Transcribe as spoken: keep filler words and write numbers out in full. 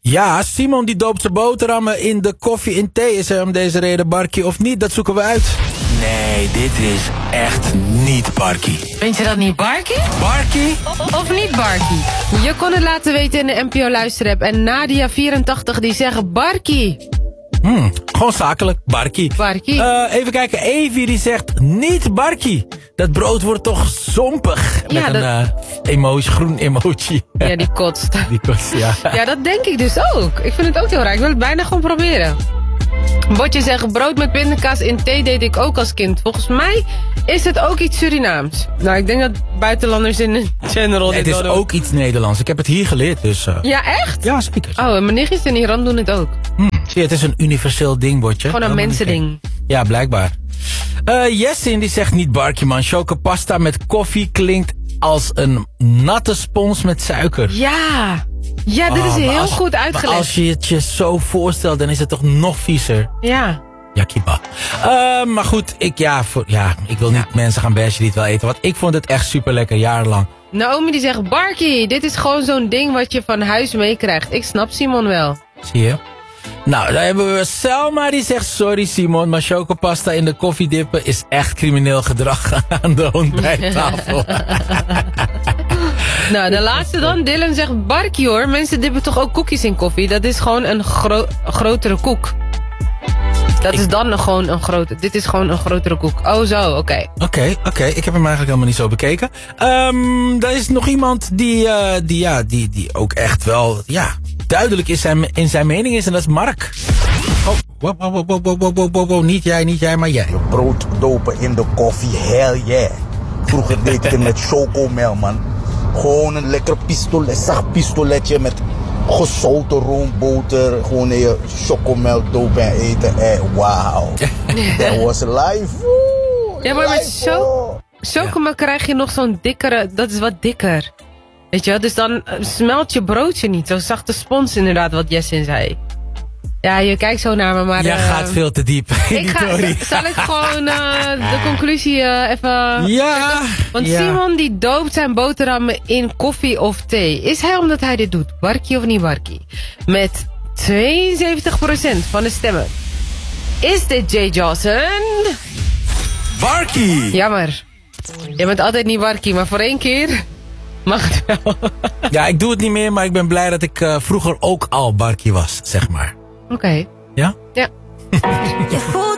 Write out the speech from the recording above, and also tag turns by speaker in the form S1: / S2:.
S1: Ja, Simon die doopt zijn boterhammen in de koffie in thee. Is hij om deze reden barkie of niet? Dat zoeken we uit. Nee, dit is echt niet barkie.
S2: Vind je dat niet barkie?
S1: Barkie?
S2: Of niet barkie? Je kon het laten weten in de N P O luisterapp. En Nadia vierentachtig die zeggen barkie.
S1: Hmm, gewoon zakelijk, barkie.
S2: Barkie.
S1: Uh, even kijken, Evie die zegt niet barkie. Dat brood wordt toch zompig. Met
S2: Ja,
S1: een
S2: dat...
S1: uh, emoji, groen emoji.
S2: Ja, die kotst.
S1: Die kost, ja.
S2: Ja, dat denk ik dus ook. Ik vind het ook heel raar. Ik wil het bijna gewoon proberen. Botje zegt, brood met pindakaas in thee deed ik ook als kind. Volgens mij is het ook iets Surinaams. Nou, ik denk dat buitenlanders in de general
S1: Nee,
S2: dit
S1: het is
S2: wel doen.
S1: ook iets Nederlands. Ik heb het hier geleerd, dus... Uh...
S2: Ja, echt?
S1: Ja, zeker.
S2: Oh, en mijn nichtjes in Iran doen het ook.
S1: Hmm, zie je, het is een universeel ding, Botje.
S2: Gewoon een mensending.
S1: Ja, blijkbaar. Uh, Jessin die zegt niet barkie, man. Chocopasta met koffie klinkt als een natte spons met suiker.
S2: Ja, ja, dit is
S1: Oh, maar
S2: heel
S1: als-
S2: goed uitgelegd.
S1: Maar als je het je zo voorstelt, dan is het toch nog viezer.
S2: Ja.
S1: Ja, kiba. Uh, maar goed, ik, ja, voor, ja, ik wil niet mensen gaan bashen die het wel eten. Want ik vond het echt super lekker, jarenlang.
S2: Naomi die zegt, barkie, dit is gewoon zo'n ding wat je van huis meekrijgt. Ik snap Simon wel.
S1: Zie je? Nou, dan hebben we Selma die zegt... Sorry Simon, maar chocopasta in de koffie dippen... is echt crimineel gedrag aan de ontbijttafel.
S2: Nou, de laatste dan. Dylan zegt, barkie hoor. Mensen dippen toch ook koekjes in koffie? Dat is gewoon een gro- grotere koek. Dat
S1: Ik...
S2: is dan een, gewoon een grote... Dit is gewoon een grotere koek. Oh zo, oké.
S1: Oké, okay, oké. Okay. Ik heb hem eigenlijk helemaal niet zo bekeken. Um, er is nog iemand die, uh, die, ja, die, die ook echt wel... ja, duidelijk is zijn, in zijn mening is. En dat is Mark. Oh, wow, wow, wow, wow, wow, wow, wow, wow. Niet jij, niet jij, maar jij.
S3: Je brood dopen in de koffie, hell yeah. Vroeger deed ik het met chocomel, man. Gewoon een lekker pistolet, zacht pistoletje met gezouten roomboter. Gewoon in je chocomel dopen en eten. Eh, wauw. That was life. Woe,
S2: Ja, maar met
S3: life,
S2: zo...
S3: oh.
S2: Chocomel krijg je nog zo'n dikkere... Dat is wat dikker. Weet je wel? Dus dan uh, smelt je broodje niet. Zo'n zachte spons inderdaad, wat Jessin zei. Ja, je kijkt zo naar me, maar...
S1: Jij
S2: uh,
S1: gaat veel te diep in
S2: Ik
S1: die
S2: ga,
S1: theorie.
S2: z- zal ik gewoon uh, de conclusie uh, even...
S1: Ja.
S2: Want
S1: ja.
S2: Simon die doopt zijn boterhammen in koffie of thee. Is hij omdat hij dit doet? Barkie of niet barkie? Met tweeënzeventig procent van de stemmen. Is dit Jay Johnson?
S1: Barkie!
S2: Jammer. Je bent altijd niet barkie, maar voor één keer mag het wel.
S1: Ja, ik doe het niet meer, maar ik ben blij dat ik uh, vroeger ook al barkie was, zeg maar.
S2: Oké. Okay.
S1: Ja?
S2: Ja.
S4: Je voelt